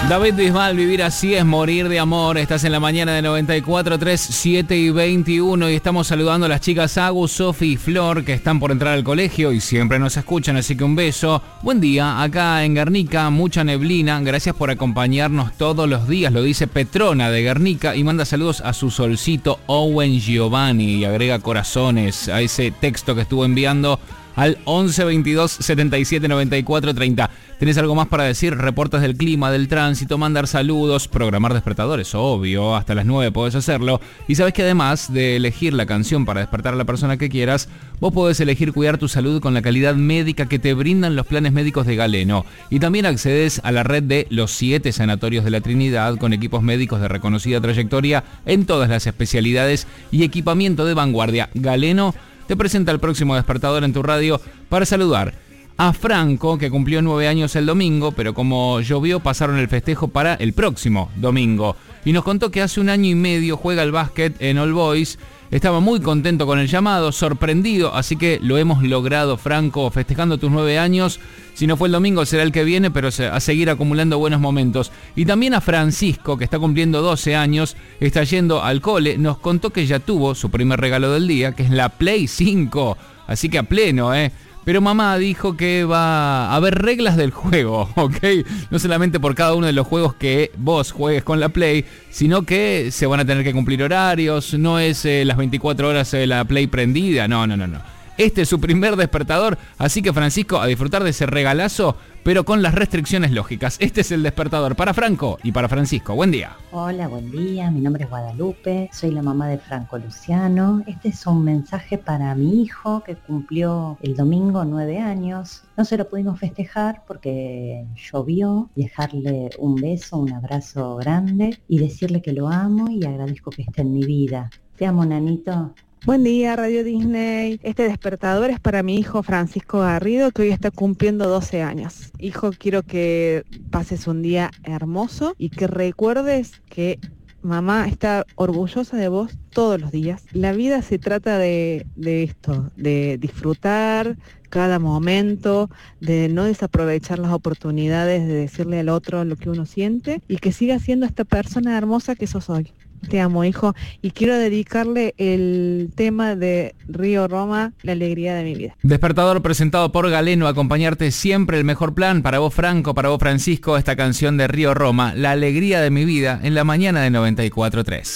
David Bisbal, vivir así es morir de amor. Estás en la mañana de 94.3, 7:21 y estamos saludando a las chicas Agus, Sofi y Flor que están por entrar al colegio y siempre nos escuchan, así que un beso. Buen día, acá en Guernica, mucha neblina. Gracias por acompañarnos todos los días, lo dice Petrona de Guernica y manda saludos a su solcito Owen Giovanni y agrega corazones a ese texto que estuvo enviando al 11 22 77 94 30. ¿Tenés algo más para decir? Reportes del clima, del tránsito, mandar saludos, programar despertadores, obvio, hasta las 9 podés hacerlo. Y sabés que además de elegir la canción para despertar a la persona que quieras, vos podés elegir cuidar tu salud con la calidad médica que te brindan los planes médicos de Galeno. Y también accedes a la red de los 7 sanatorios de la Trinidad con equipos médicos de reconocida trayectoria en todas las especialidades y equipamiento de vanguardia. Galeno te presenta el próximo despertador en tu radio para saludar a Franco, que cumplió 9 años el domingo, pero como llovió pasaron el festejo para el próximo domingo. Y nos contó que hace 1 año y medio juega al básquet en All Boys. Estaba muy contento con el llamado, sorprendido, así que lo hemos logrado, Franco, festejando tus 9 años. Si no fue el domingo, será el que viene, pero a seguir acumulando buenos momentos. Y también a Francisco, que está cumpliendo 12 años, está yendo al cole. Nos contó que ya tuvo su primer regalo del día, que es la Play 5. Así que a pleno, Pero mamá dijo que va a haber reglas del juego, ¿ok? No solamente por cada uno de los juegos que vos juegues con la Play, sino que se van a tener que cumplir horarios, no es las 24 horas la Play prendida, no. Este es su primer despertador, así que Francisco, a disfrutar de ese regalazo, pero con las restricciones lógicas. Este es el despertador para Franco y para Francisco. Buen día. Hola, buen día. Mi nombre es Guadalupe, soy la mamá de Franco Luciano. Este es un mensaje para mi hijo que cumplió el domingo 9 años. No se lo pudimos festejar porque llovió. Dejarle un beso, un abrazo grande y decirle que lo amo y agradezco que esté en mi vida. Te amo, nanito. Buen día, Radio Disney. Este despertador es para mi hijo Francisco Garrido, que hoy está cumpliendo 12 años. Hijo, quiero que pases un día hermoso y que recuerdes que mamá está orgullosa de vos todos los días. La vida se trata de esto, de disfrutar cada momento, de no desaprovechar las oportunidades de decirle al otro lo que uno siente y que siga siendo esta persona hermosa que sos hoy. Te amo, hijo, y quiero dedicarle el tema de Río Roma, La alegría de mi vida. Despertador presentado por Galeno, acompañarte siempre el mejor plan. Para vos, Franco, para vos, Francisco, esta canción de Río Roma, La alegría de mi vida, en la mañana de 94.3.